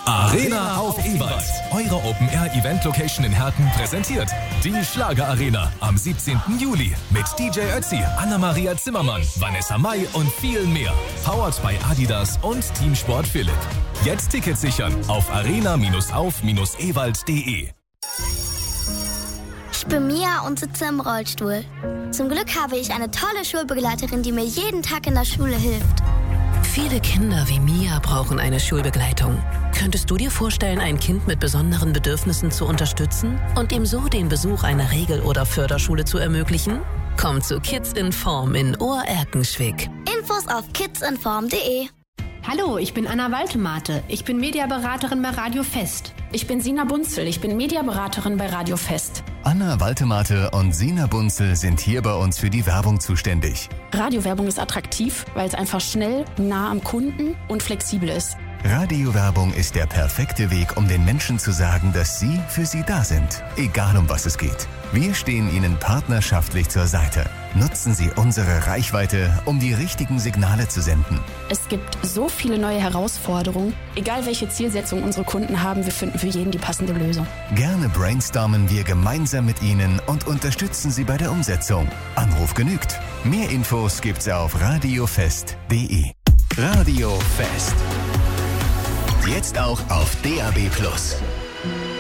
Arena auf Ewald. Eure Open-Air-Event-Location in Herten präsentiert die Schlager-Arena am 17. Juli mit DJ Ötzi, Anna-Maria Zimmermann, Vanessa Mai und vielen mehr. Powered by Adidas und Teamsport Philipp. Jetzt Tickets sichern auf arena-auf-ewald.de. Ich bin Mia und sitze im Rollstuhl. Zum Glück habe ich eine tolle Schulbegleiterin, die mir jeden Tag in der Schule hilft. Viele Kinder wie Mia brauchen eine Schulbegleitung. Könntest du dir vorstellen, ein Kind mit besonderen Bedürfnissen zu unterstützen und ihm so den Besuch einer Regel- oder Förderschule zu ermöglichen? Komm zu Kids in Form in Ohr-Erkenschwick. Infos auf kidsinform.de. Hallo, ich bin Anna Waltemate. Ich bin Mediaberaterin bei Radio Fest. Ich bin Sina Bunzel. Ich bin Mediaberaterin bei Radio Fest. Anna Waltemate und Sina Bunzel sind hier bei uns für die Werbung zuständig. Radiowerbung ist attraktiv, weil es einfach schnell, nah am Kunden und flexibel ist. Radiowerbung ist der perfekte Weg, um den Menschen zu sagen, dass sie für sie da sind. Egal um was es geht. Wir stehen Ihnen partnerschaftlich zur Seite. Nutzen Sie unsere Reichweite, um die richtigen Signale zu senden. Es gibt so viele neue Herausforderungen. Egal welche Zielsetzung unsere Kunden haben, wir finden für jeden die passende Lösung. Gerne brainstormen wir gemeinsam mit Ihnen und unterstützen Sie bei der Umsetzung. Anruf genügt. Mehr Infos gibt's auf radiofest.de. Radio Fest. Jetzt auch auf DAB+.